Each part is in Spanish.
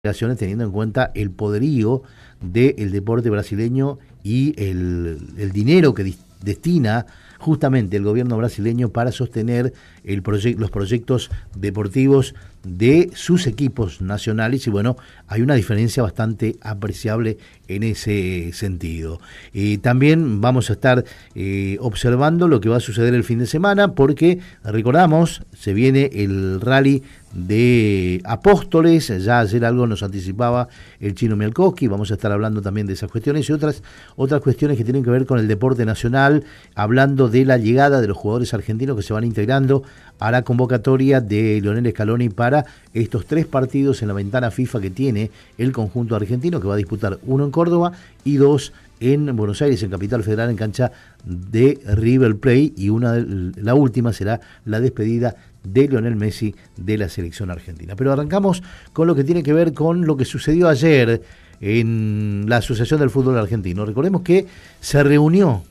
teniendo en cuenta el poderío del deporte brasileño y el dinero que destina justamente el gobierno brasileño para sostener los proyectos deportivos de sus equipos nacionales, y bueno, hay una diferencia bastante apreciable en ese sentido. También vamos a estar observando lo que va a suceder el fin de semana, porque recordamos, se viene el rally de Apóstoles. Ya ayer algo nos anticipaba el Chino Mialkowski. Vamos a estar hablando también de esas cuestiones y otras cuestiones que tienen que ver con el deporte nacional, hablando de la llegada de los jugadores argentinos que se van integrando a la convocatoria de Lionel Scaloni para estos 3 partidos en la ventana FIFA que tiene el conjunto argentino, que va a disputar 1 en Córdoba y 2 en Buenos Aires, en Capital Federal, en cancha de River Plate, y la última será la despedida de Lionel Messi de la selección argentina. Pero arrancamos con lo que tiene que ver con lo que sucedió ayer en la Asociación del Fútbol Argentino. Recordemos que se reunió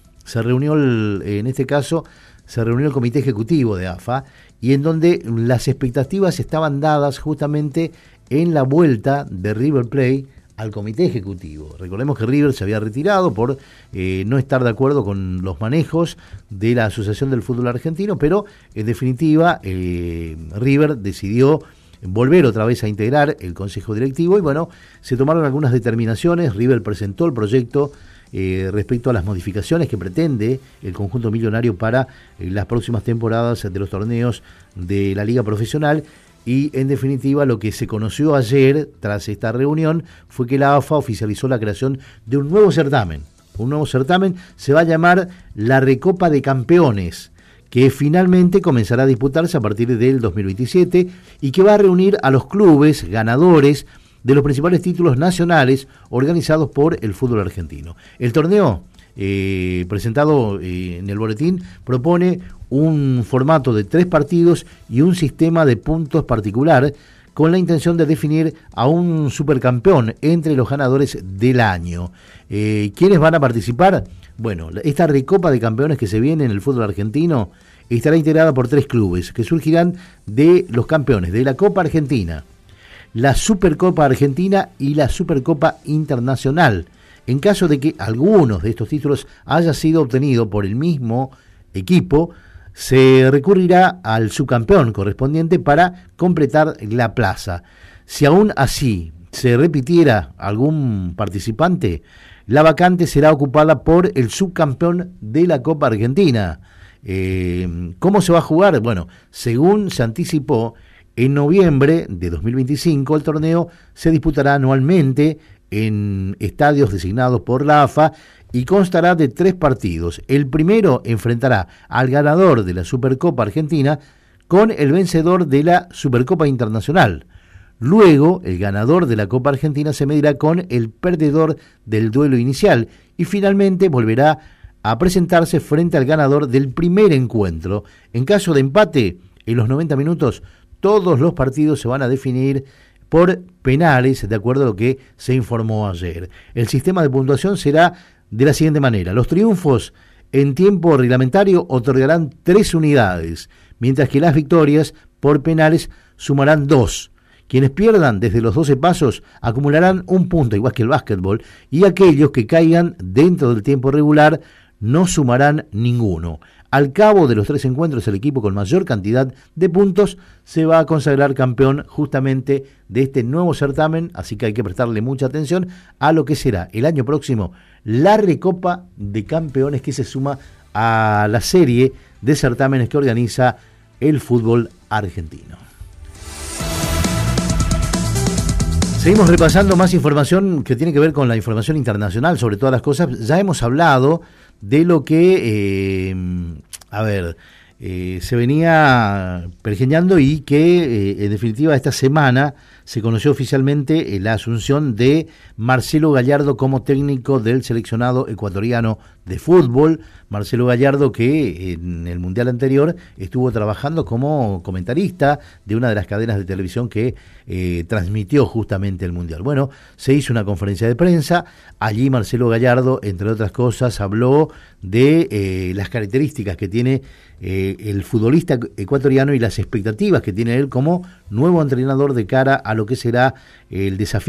en este caso, se reunió el Comité Ejecutivo de AFA, y en donde las expectativas estaban dadas justamente en la vuelta de River Plate al Comité Ejecutivo. Recordemos que River se había retirado por no estar de acuerdo con los manejos de la Asociación del Fútbol Argentino, pero en definitiva River decidió volver otra vez a integrar el Consejo Directivo, y bueno, se tomaron algunas determinaciones. River presentó el proyecto respecto a las modificaciones que pretende el conjunto millonario para las próximas temporadas de los torneos de la Liga Profesional. Y en definitiva lo que se conoció ayer tras esta reunión fue que la AFA oficializó la creación de un nuevo certamen. Un nuevo certamen se va a llamar la Recopa de Campeones, que finalmente comenzará a disputarse a partir del 2027 y que va a reunir a los clubes ganadores de los principales títulos nacionales organizados por el fútbol argentino. El torneo presentado en el boletín propone un formato de 3 partidos y un sistema de puntos particular, con la intención de definir a un supercampeón entre los ganadores del año. ¿Quiénes van a participar? Bueno, esta Recopa de Campeones que se viene en el fútbol argentino estará integrada por 3 clubes que surgirán de los campeones de la Copa Argentina, la Supercopa Argentina y la Supercopa Internacional. En caso de que algunos de estos títulos haya sido obtenido por el mismo equipo, se recurrirá al subcampeón correspondiente para completar la plaza. Si aún así se repitiera algún participante, la vacante será ocupada por el subcampeón de la Copa Argentina. ¿Cómo se va a jugar? Bueno, según se anticipó, en noviembre de 2025 el torneo se disputará anualmente en estadios designados por la AFA y constará de 3 partidos. El primero enfrentará al ganador de la Supercopa Argentina con el vencedor de la Supercopa Internacional. Luego, el ganador de la Copa Argentina se medirá con el perdedor del duelo inicial y finalmente volverá a presentarse frente al ganador del primer encuentro. En caso de empate, en los 90 minutos, todos los partidos se van a definir por penales, de acuerdo a lo que se informó ayer. El sistema de puntuación será de la siguiente manera: los triunfos en tiempo reglamentario otorgarán 3 unidades, mientras que las victorias por penales sumarán 2. Quienes pierdan desde los 12 pasos acumularán 1 punto, igual que el básquetbol, y aquellos que caigan dentro del tiempo regular no sumarán ninguno. Al cabo de los 3 encuentros, el equipo con mayor cantidad de puntos se va a consagrar campeón justamente de este nuevo certamen, así que hay que prestarle mucha atención a lo que será el año próximo la Recopa de Campeones, que se suma a la serie de certámenes que organiza el fútbol argentino. Seguimos repasando más información que tiene que ver con la información internacional sobre todas las cosas. Ya hemos hablado de lo que, se venía pergeñando y que, en definitiva, esta semana se conoció oficialmente la asunción de Marcelo Gallardo como técnico del seleccionado ecuatoriano de fútbol. Marcelo Gallardo, que en el Mundial anterior estuvo trabajando como comentarista de una de las cadenas de televisión que transmitió justamente el Mundial. Bueno, se hizo una conferencia de prensa. Allí Marcelo Gallardo, entre otras cosas, habló de las características que tiene el futbolista ecuatoriano y las expectativas que tiene él como nuevo entrenador de cara a lo que será el desafío